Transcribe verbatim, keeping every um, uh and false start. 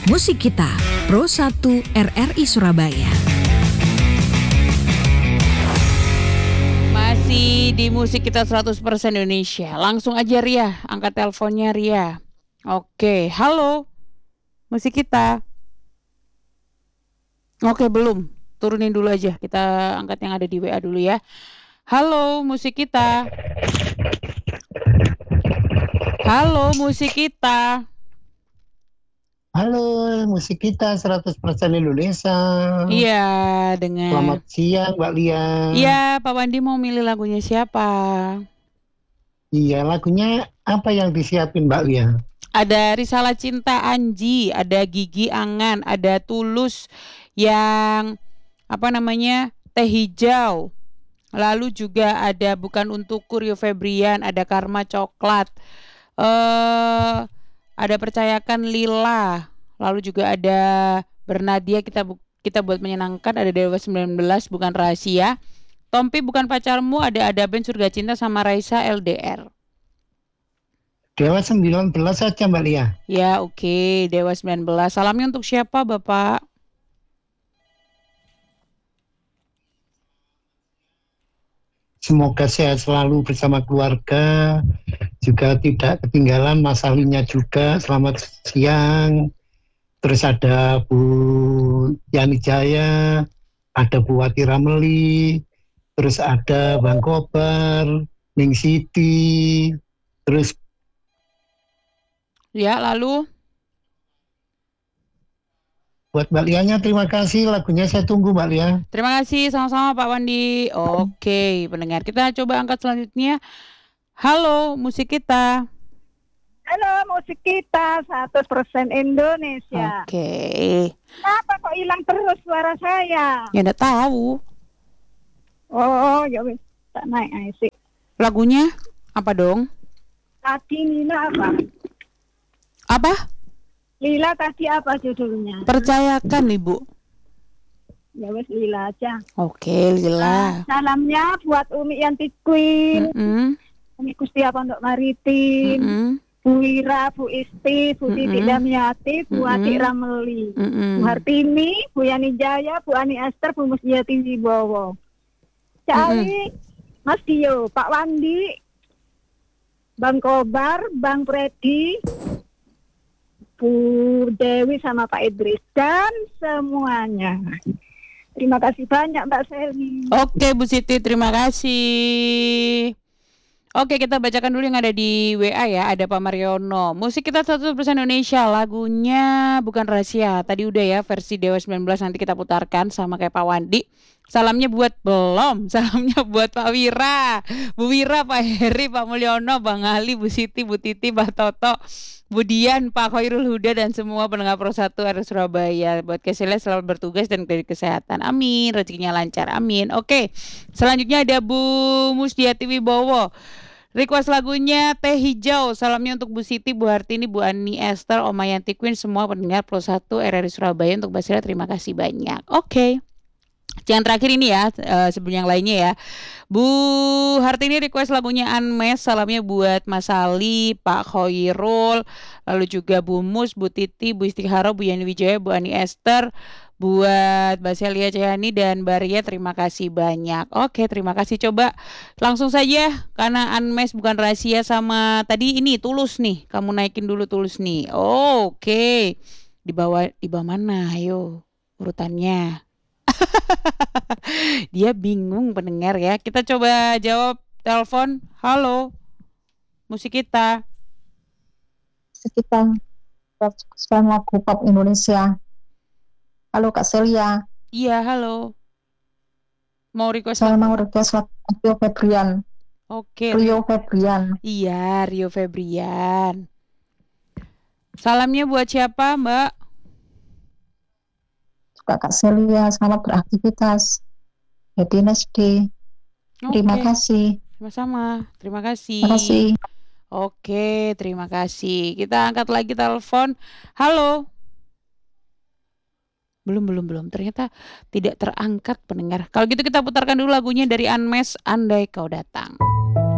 Musik Kita, Pro satu R R I Surabaya. Masih di Musik Kita seratus persen Indonesia. Langsung aja Ria, angkat teleponnya Ria. Oke, halo Musik Kita. Oke, belum. Turunin dulu aja. Kita angkat yang ada di W A dulu ya. Halo Musik Kita. Halo Musik Kita. Halo, Musik Kita seratus persen Indonesia. Iya, dengan Selamat siang, Mbak Lia. Iya, Pak Wandi mau milih lagunya siapa? Iya, lagunya apa yang disiapin Mbak Lia? Ada Risalah Cinta Anji, ada Gigi Angan, ada Tulus yang apa namanya? Teh Hijau. Lalu juga ada Bukan Untukku Rio Febrian, ada Karma Coklat. Eh ada Percayakan Lila. Lalu juga ada Bernadia kita bu- kita buat menyenangkan, ada Dewa sembilan belas Bukan Rahasia. Tompi Bukan Pacarmu, ada Ada Ben Surga Cinta sama Raisa L D R. Dewa sembilan belas saja Mbak Lia. Ya oke, okay. Dewa sembilan belas. Salamnya untuk siapa Bapak? Semoga sehat selalu bersama keluarga. Juga tidak ketinggalan Mas Alinya juga. Selamat siang. Terus ada Bu Yani Jaya, ada Bu Wati Rameli, terus ada Bang Kobar, Ning Siti, terus Ya, lalu buat Mbak Lianya terima kasih, lagunya saya tunggu Mbak Lia. terima kasih sama-sama Pak Wandi. Oke, pendengar, kita coba angkat selanjutnya. Halo Musik Kita. Halo Musik Kita seratus persen Indonesia. Oke. Kenapa kok hilang terus suara saya? Ya enggak tahu. Oh, ya wis tak naik aja sih. Lagunya apa dong? Tadi Lila apa? Apa? Lila tadi apa judulnya? Percayakan Ibu. Ya wis Lila aja. Oke, Lila. Nah, salamnya buat Umi Yanti Queen, Mm-mm. Umi Kustia Pondok Maritim, Mm-mm. Bu Wira, Bu Isti, Bu Titik Mm-mm. Damiati, Bu Mm-mm. Atik Rameli, Mm-mm. Bu Hartini, Bu Yani Jaya, Bu Ani Esther, Bu Musjati Wibowo. Cari Mas Dio, Pak Wandi, Bang Kobar, Bang Predi, Bu Dewi sama Pak Idris dan semuanya. Terima kasih banyak Mbak Selvi. Oke Bu Siti, terima kasih. Oke, kita bacakan dulu yang ada di W A ya. Ada Pak Mariono. Musik Kita seratus persen Indonesia. Lagunya Bukan Rahasia. Tadi udah ya versi Dewa sembilan belas, nanti kita putarkan sama kayak Pak Wandi. Salamnya buat belum. Salamnya buat Pak Wira, Bu Wira, Pak Heri, Pak Mulyono, Bang Ali, Bu Siti, Bu Titi, Pak Toto, Bu Dian, Pak Khairul Huda dan semua pendengar Pro satu R Surabaya. Buat Keselia selalu bertugas dan dari kesehatan. Amin. Rezekinya lancar. Amin. Oke. Selanjutnya ada Bu Musdiati Wibowo. Request lagunya Teh Hijau. Salamnya untuk Bu Siti, Bu Hartini, Bu Ani Esther, Oma Yanti Queen, semua pendengar Pro satu R R I Surabaya. Untuk Basira terima kasih banyak. Oke. Yang terakhir ini ya, uh, sebelum yang lainnya ya. Bu Hartini request lagunya Unmesh. Salamnya buat Mas Ali, Pak Khairul, lalu juga Bu Mus, Bu Titi, Bu Istighara, Bu Yani Wijaya, Bu Ani Esther, buat Mbak Celia Cayani dan Baria, terima kasih banyak. Oke, terima kasih. Coba langsung saja karena Unmesh Bukan Rahasia sama tadi ini Tulus nih. Kamu naikin dulu Tulus nih. Oh, oke. Okay. Di bawah di bawah mana? Ayo urutannya. Dia bingung pendengar ya. Kita coba jawab telepon. Halo. Musik Kita. Sekitar kesukaan lagu pop Indonesia. Halo Kak Celia. Iya, halo. Mau request Saya lagu? mau request lagu Rio Febrian. Oke. Rio Febrian. Iya, Rio Febrian. Salamnya buat siapa, Mbak? Juga Kak Celia, selamat beraktivitas. Happy Next Day. Terima Oke. kasih. Sama-sama. Terima kasih. Terima kasih. Oke, terima kasih. Kita angkat lagi telepon. Halo. Belum, belum, belum. Ternyata tidak terangkat pendengar. Kalau gitu kita putarkan dulu lagunya dari Unmesh, Andai Kau Datang.